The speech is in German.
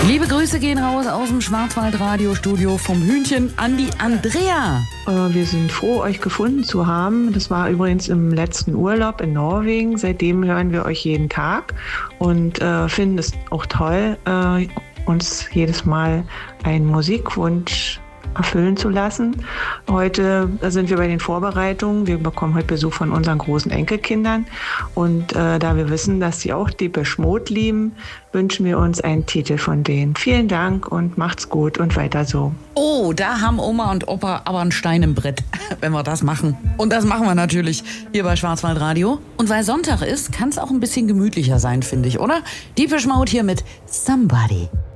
Liebe Grüße gehen raus aus dem Schwarzwald-Radio-Studio vom Hühnchen an die Andrea. Wir sind froh, euch gefunden zu haben. Das war übrigens im letzten Urlaub in Norwegen. Seitdem hören wir euch jeden Tag und finden es auch toll, uns jedes Mal einen Musikwunsch erfüllen zu lassen. Heute sind wir bei den Vorbereitungen. Wir bekommen heute Besuch von unseren großen Enkelkindern. Und da wir wissen, dass sie auch Depeche Mode lieben, wünschen wir uns einen Titel von denen. Vielen Dank und macht's gut und weiter so. Oh, da haben Oma und Opa aber einen Stein im Brett, wenn wir das machen. Und das machen wir natürlich hier bei Schwarzwaldradio. Und weil Sonntag ist, kann es auch ein bisschen gemütlicher sein, finde ich, oder? Depeche Mode hier mit Somebody.